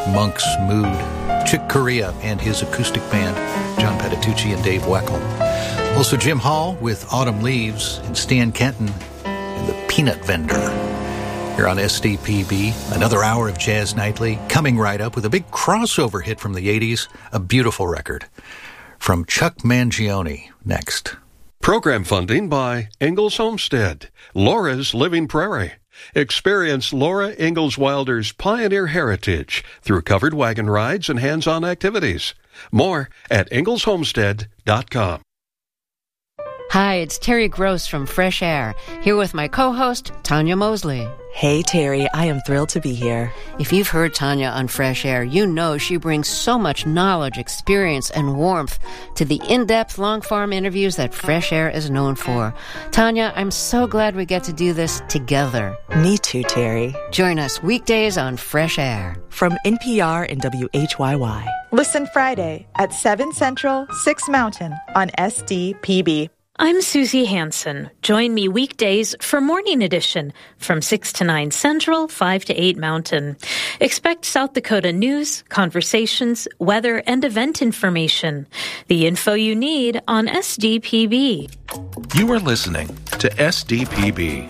Monk's Mood, Chick Corea and his acoustic band, John Patitucci and Dave Weckl. Also Jim Hall with Autumn Leaves and Stan Kenton and the Peanut Vendor. Here on SDPB, another hour of Jazz Nightly, coming right up with a big crossover hit from the 80s, a beautiful record. From Chuck Mangione, next. Program funding by Ingalls Homestead, Laura's Living Prairie. Experience Laura Ingalls Wilder's pioneer heritage through covered wagon rides and hands-on activities. More at ingleshomestead.com. Hi, it's Terry Gross from Fresh Air, here with my co-host, Tanya Mosley. Hey, Terry, I am thrilled to be here. If you've heard Tanya on Fresh Air, you know she brings so much knowledge, experience, and warmth to the in-depth long-form interviews that Fresh Air is known for. Tanya, I'm so glad we get to do this together. Me too, Terry. Join us weekdays on Fresh Air. From NPR and WHYY. Listen Friday at 7 Central, 6 Mountain on SDPB. I'm Susie Hansen. Join me weekdays for Morning Edition from 6 to 9 Central, 5 to 8 Mountain. Expect South Dakota news, conversations, weather, and event information. The info you need on SDPB. You are listening to SDPB.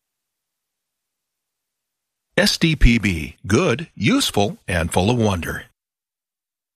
SDPB, good, useful, and full of wonder.